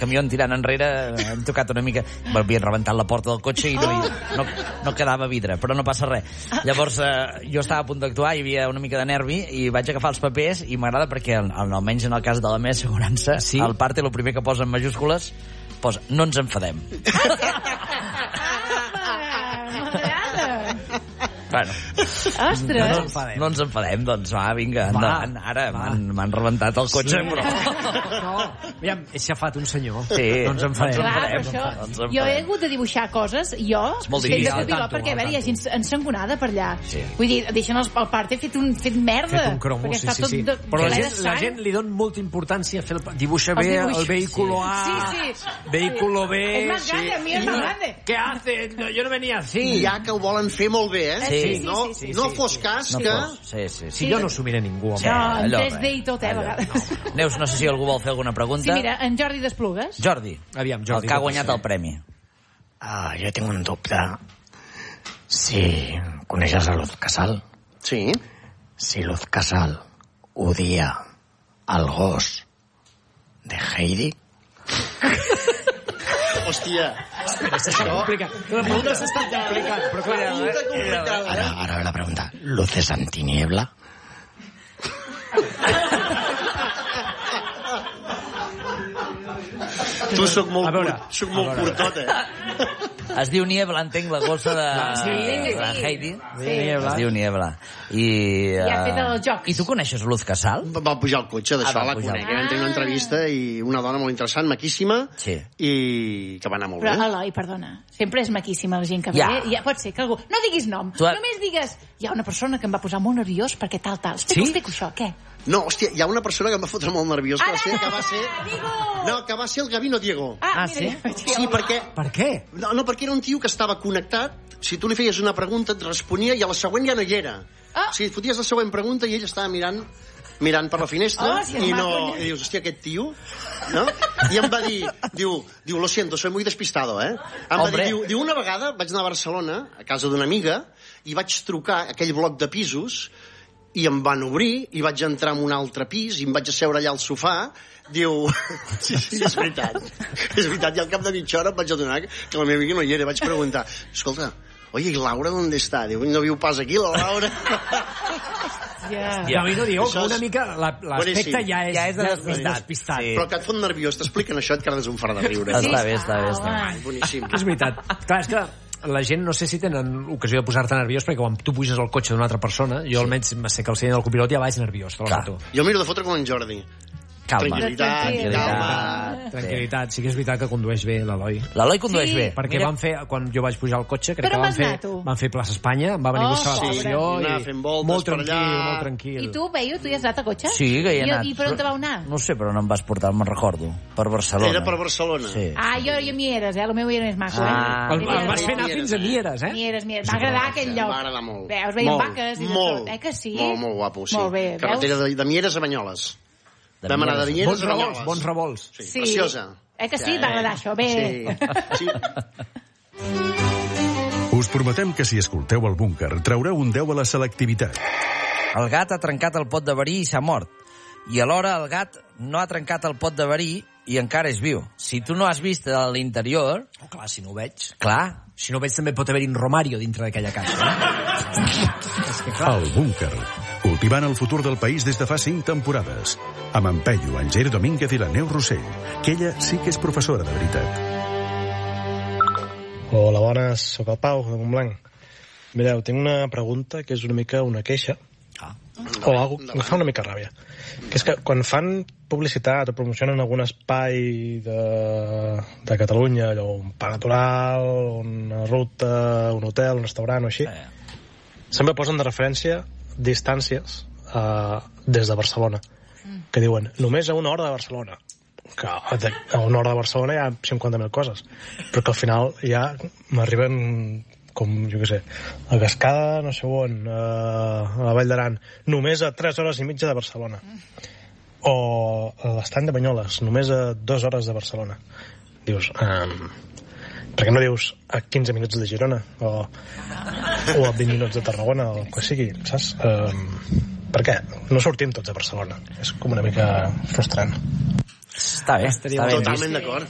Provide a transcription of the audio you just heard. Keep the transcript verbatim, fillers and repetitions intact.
camió en tirant enrere, hem tocat una mica... M'havien rebentat la porta del cotxe i no, hi, no, no quedava vidre, però no passa res. Llavors, eh, jo estava a punt d'actuar, hi havia una mica de nervi, i vaig agafar els papers, i m'agrada perquè, almenys en el cas de la meva assegurança, sí? El parte, el primer que posa en majúscules, posa, no ens enfadem. Bueno, ostres, no, no, enfadem. no ens enfadem, doncs va, vinga, va, endavant. Ara m'han rebentat el cotxe, sí, però... No, aviam, he xafat un senyor. Sí, no ens enfadem. Clar, per això, jo he hagut de dibuixar coses, jo, és molt difícil. de pilot, perquè a veure, hi ha gent ensangonada per allà. Sí. Vull dir, deixen el, el part, he fet, un, fet merda. Fet un cromo, perquè sí, està sí, sí. tot de, però la gent, la gent li dona molta importància a fer el... Dibuixa bé el, el vehículo A, sí, sí. vehículo B... És más grande, el mío es más grande. ¿Qué hace? No, yo no venía así. Ja que ho volen fer molt bé, eh? Sí. Sí, no, sí, sí, sí, no sí, fos sí. cas no que... Fos. Sí, sí, sí. Si jo no s'ho mira ningú. Sí, No, en allò, tres D i tot, eh, a vegades. No. Neus, no sé si algú vol fer alguna pregunta. Sí, mira, en Jordi d'Esplugues. Jordi, Aviam, Jordi, el que ha guanyat el premi. Ah, jo tinc un dubte. Si coneixes a Luz Casal? Sí. Si Luz Casal odia el gos de Heidi... Hòstia. S'està complicant. La pregunta s'està complicant. Però clar, ara, ara ve la pregunta. ¿Luces antiniebla? Tu soc molt, veure, curt, soc molt curtot, eh? Es diu Niebla, entenc, la gossa de, Sí, de sí. Heidi. Sí. Es diu Niebla. I, I ha eh, fet els jocs. I tu coneixes Luz Casal? Va pujar al cotxe, d'això Ah, va la pujar. conec. Vam tenir una entrevista i una dona molt interessant, maquíssima, Sí. i que va anar molt Però, bé. Eloi, perdona, sempre és maquíssima la gent que ve. Ja. Ja. Pot ser que algú... No diguis nom, Tu ha- només digues... Hi ha una persona que em va posar molt nerviós perquè tal, tal. Explico, Sí? explico això, què? No, hòstia, hi ha una persona que em va fotre molt nerviós, que va ser, que va ser... Digo! No, que va ser el Gabino Diego. Ah, Ah, mira, sí? ja- Sí, perquè... per què? No, no, perquè era un tio que estava connectat, si tu li feies una pregunta et responia i a la següent ja no hi era. Ah. O sigui, et foties la següent pregunta i ell estava mirant mirant per la finestra Oh, si és i, no, maco. i dius, hòstia, aquest tio, no? I em va dir, diu, diu lo siento, soy muy despistado, eh? Em va dir, diu, diu, una vegada vaig anar a Barcelona, a casa d'una amiga, i vaig trucar a aquell bloc de pisos i em van obrir i vaig entrar en un altre pis i em vaig asseure allà al sofà. Diu, sí, sí, és veritat, és veritat, i al cap de mitja hora em vaig adonar que la meva amiga no hi era. Vaig preguntar, escolta, oye, ¿y Laura dónde está? Diu, no viu pas aquí, la Laura. Ja. Ja, no diu que Això és una mica la- l'aspecte boníssim. ja és, Ja és de ja despistat. despistat. Sí. Però que et fot nerviós, t'expliquen això, et quedes un fart de riure. Està bé, està bé, està bé. Ai, boníssim. És veritat. Clar, és que la gent no sé si tenen ocasió de posar-te nerviós perquè quan tu puges al cotxe d'una altra persona, jo almenys sé que al seient del copilot ja vaig nerviós. Clar. Tu. Jo miro de fotre com en Jordi. Calma. Tranquil·litat, Tranquil. calma. Tranquil·litat, sí que és veritat que condueix bé l'Eloi. L'Eloi condueix Sí. bé. Perquè Mira, van fer, quan jo vaig pujar al cotxe, crec Però que van on fer, vas anar, tu? van fer plaça Espanya, em va venir a Oh, buscar pobre. l'estació Sí, i anar fent voltes molt per tranquil, allà. molt tranquil. I tu, Peyu, tu hi has anat a cotxe? Sí, que hi he I, anat. I per on te vau anar? No sé, però no em vas portar, me'n recordo. Per Barcelona. Era per Barcelona. Sí. Ah, jo, jo m'hi eres, eh? El meu era més maco, Ah. eh? El, el vas fer anar Mieres, fins a Mieres, eh? M'hi eres, m'hi eres. Va agradar aquell lloc. Va agradar molt. Veus, veiem molt, vaques i de molt, tot. Eh que sí? Molt, molt guapo, sí. Molt bé, Carretera veus? de, de Mieres a Banyoles. De Vam anar de Mieres. Mieres Bons a revolts, Banyoles. bons revolts. Sí, Sí. preciosa. Eh que sí? Va agradar això, bé. Sí, sí. Us prometem que si escolteu el búnquer traureu un deu a la selectivitat. El gat ha trencat el pot de verí i s'ha mort. I alhora el gat no ha trencat el pot de verí i encara és viu. Si tu no has vist a l'interior... Oh, clar, si no ho veig... Clar. Si no ho veig també pot haver-hi un Romario dintre d'aquella caixa. Eh? És que clar... El búnquer, cultivant el futur del país des de fa cinc temporades. Amb en Peyu, en Ger Domínguez i la Neus Rossell, que ella sí que és professora de veritat. Hola, bones, sóc el Pau, de Montblanc. Mireu, tinc una pregunta que és una mica una queixa, Ah. o algo que em fa una mica ràbia. Que és que quan fan publicitat o promocionen algun espai de, de Catalunya, allò, un parc natural, una ruta, un hotel, un restaurant o així, Eh. sempre posen de referència distàncies eh, des de Barcelona, que diuen només a una hora de Barcelona, que a una hora de Barcelona hi ha cinquanta mil coses, però que al final ja m'arriben com, jo què sé, a Cascada, no sé on, a la Vall d'Aran, només a tres hores i mitja de Barcelona. O a l'estany de Banyoles, només a dues hores de Barcelona. Dius, um, per què no dius a quinze minuts de Girona? O, o a vint minuts de Tarragona, o el que sigui, saps? Um, per què? No sortim tots a Barcelona. És com una mica frustrant. Està bé, està bé. Totalment d'acord.